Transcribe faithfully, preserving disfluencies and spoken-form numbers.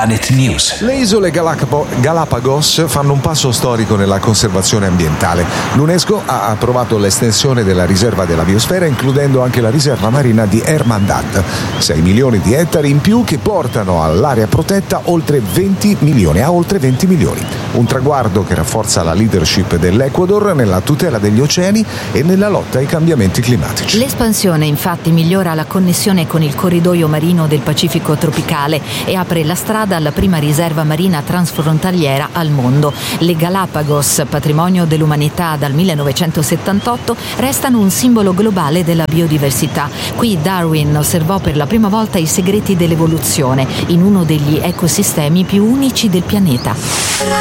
Planet News. Le isole Galapago- Galapagos fanno un passo storico nella conservazione ambientale. L'UNESCO ha approvato l'estensione della riserva della biosfera, includendo anche la riserva marina di Hermandad. sei milioni di ettari in più che portano all'area protetta oltre venti milioni, a oltre venti milioni. Un traguardo che rafforza la leadership dell'Ecuador nella tutela degli oceani e nella lotta ai cambiamenti climatici. L'espansione infatti migliora la connessione con il corridoio marino del Pacifico tropicale e apre la strada alla prima riserva marina transfrontaliera al mondo. Le Galapagos, patrimonio dell'umanità dal millenovecentosettantotto, restano un simbolo globale della biodiversità. Qui Darwin osservò per la prima volta i segreti dell'evoluzione in uno degli ecosistemi più unici del pianeta.